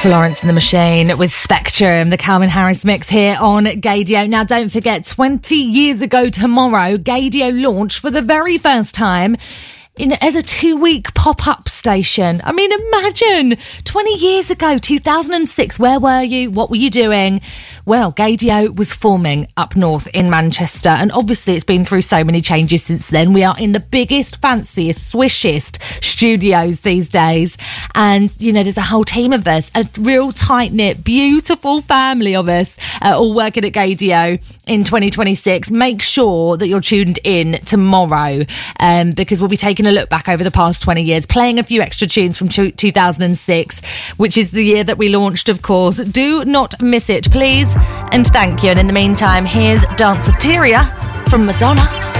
Florence and the Machine with Spectrum, the Calvin Harris mix here on Gaydio. Now, don't forget, 20 years ago tomorrow, Gaydio launched for the very first time as a 2-week pop-up station. I mean, imagine 20 years ago, 2006. Where were you? What were you doing? Well, Gaydio was forming up north in Manchester, and obviously it's been through so many changes since then. We are in the biggest, fanciest, swishest studios these days, and you know, there's a whole team of us, a real tight-knit, beautiful family of us, all working at Gaydio in 2026. Make sure that you're tuned in tomorrow, because we'll be taking a look back over the past 20 years, playing a few extra tunes from 2006, which is the year that we launched, of course. Do not miss it, please, and thank you. And in the meantime, here's Danceteria from Madonna.